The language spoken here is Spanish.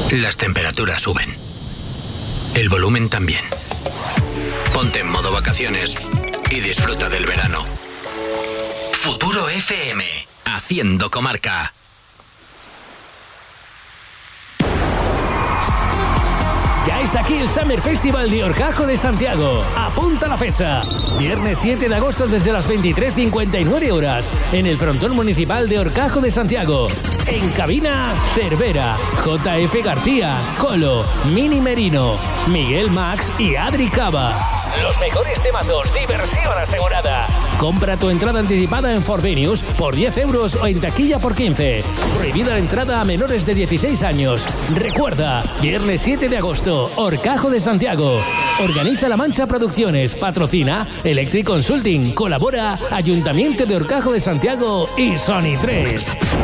Las temperaturas suben. El volumen también. Ponte en modo vacaciones y disfruta del verano. Futuro FM. Haciendo comarca. Ya está aquí el Summer Festival de Horcajo de Santiago. Apunta la fecha. Viernes 7 de agosto desde las 23:59 horas. En el frontón municipal de Horcajo de Santiago. En cabina, Cervera, JF García, Colo, Mini Merino, Miguel Max y Adri Cava. Los mejores temazos, diversión asegurada. Compra tu entrada anticipada en Forvenius por 10 euros o en taquilla por 15. Prohibida la entrada a menores de 16 años. Recuerda, viernes 7 de agosto, Horcajo de Santiago. Organiza La Mancha Producciones, patrocina Electric Consulting, colabora Ayuntamiento de Horcajo de Santiago y Sony 3.